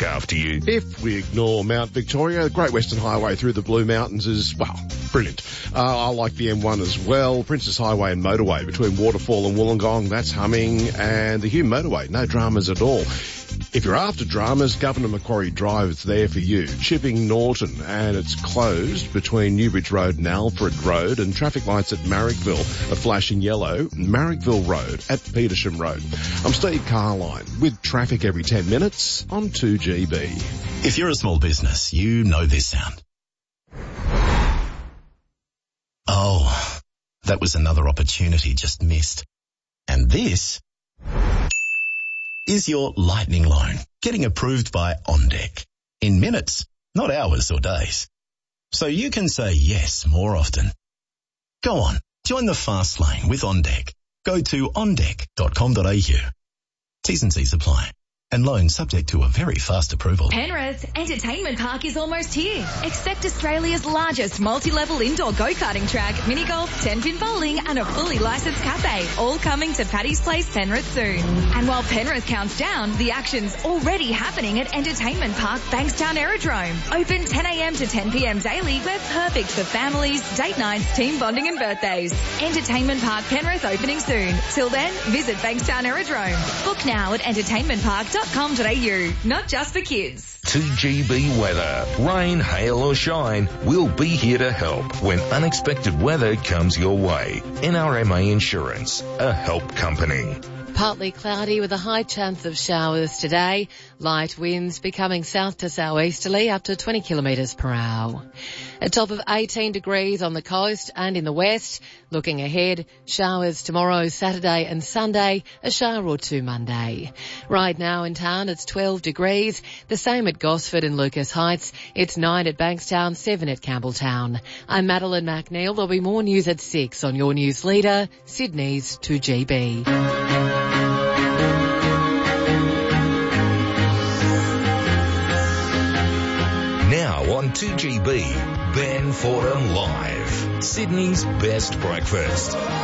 after you. If we ignore Mount Victoria, the Great Western Highway through the Blue Mountains is, well, brilliant. I like the M1 as well. Princess Highway and Motorway between Waterfall and Wollongong, that's humming. And the Hume Motorway, no dramas at all. If you're after dramas, Governor Macquarie Drive is there for you. Chipping Norton, and it's closed between Newbridge Road and Alfred Road, and traffic lights at Marrickville are flashing yellow. Marrickville Road at Petersham Road. I'm Steve Carline with traffic every 10 minutes on 2GB. If you're a small business, you know this sound. Oh, that was another opportunity just missed. And this is your lightning loan getting approved by OnDeck in minutes, not hours or days. So you can say yes more often. Go on, join the fast lane with OnDeck. Go to ondeck.com.au. T's and C's apply. And loan subject to a very fast approval. Penrith Entertainment Park is almost here. Expect Australia's largest multi-level indoor go-karting track, mini-golf, 10-pin bowling and a fully licensed cafe, all coming to Paddy's Place, Penrith soon. And while Penrith counts down, the action's already happening at Entertainment Park Bankstown Aerodrome. Open 10 a.m. to 10 p.m. daily. We're perfect for families, date nights, team bonding and birthdays. Entertainment Park Penrith opening soon. Till then, visit Bankstown Aerodrome. Book now at entertainmentpark.com.au. Not just for kids. 2GB weather. Rain, hail or shine, we'll be here to help when unexpected weather comes your way. NRMA Insurance, a help company. Partly cloudy with a high chance of showers today. Light winds becoming south to southeasterly up to 20 kilometres per hour. A top of 18 degrees on the coast and in the west. Looking ahead, showers tomorrow, Saturday and Sunday, a shower or two Monday. Right now in town it's 12 degrees, the same at Gosford and Lucas Heights. It's 9 at Bankstown, 7 at Campbelltown. I'm Madeline McNeil. There'll be more news at 6 on your news leader, Sydney's 2GB. Now on 2GB, Ben Fordham Live, Sydney's best breakfast.